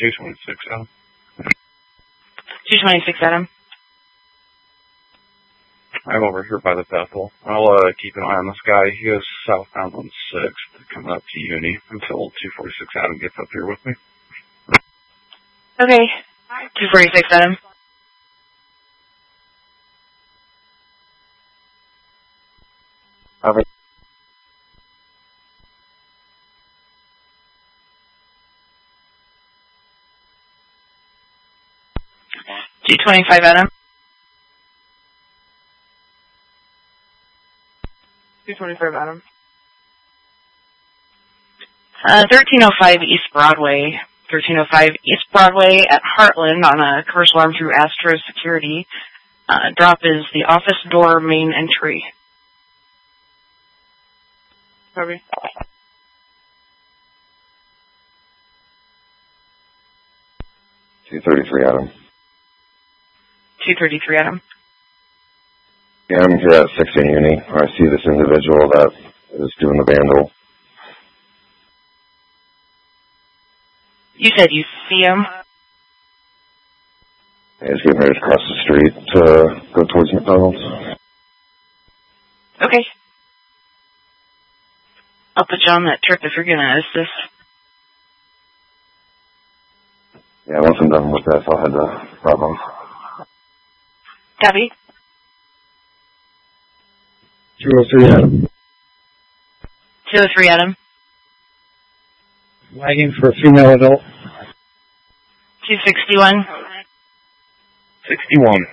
226, Adam. 226, Adam. I'm over here by the Bethel. I'll keep an eye on this guy. He goes southbound on 6th, coming up to Uni until 246 Adam gets up here with me. Okay. 246, Adam. Over. 225, Adam. 225, Adam. 1305 East Broadway. 1305 East Broadway at Heartland on a commercial arm through Astro Security. Drop is the office door main entry. Copy. 233, Adam. 233, Adam. Yeah, I'm here at 16 Uni. I see this individual that is doing the vandal. You said you see him? He's getting ready to cross the street to go towards McDonald's. Okay. I'll put you on that trip if you're going to assist. Yeah, once I'm done with this, I'll head to Bravo. Copy. 203, Adam. 203, Adam. Lagging for a female adult. 261. 61.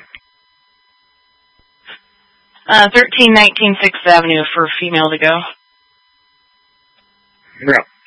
1319 6th Avenue for female to go. Yeah.